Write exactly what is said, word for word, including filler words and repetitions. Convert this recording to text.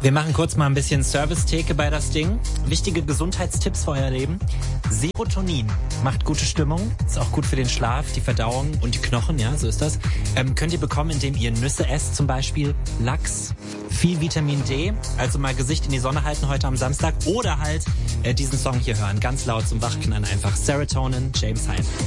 Wir machen kurz mal ein bisschen Service-Theke bei das Ding. Wichtige Gesundheitstipps für euer Leben. Serotonin macht gute Stimmung, ist auch gut für den Schlaf, die Verdauung und die Knochen, ja, so ist das. Ähm, könnt ihr bekommen, indem ihr Nüsse esst, zum Beispiel Lachs, viel Vitamin D, also mal Gesicht in die Sonne halten heute am Samstag oder halt äh, diesen Song hier hören, ganz laut zum Wachknallen einfach. Serotonin, James Hype.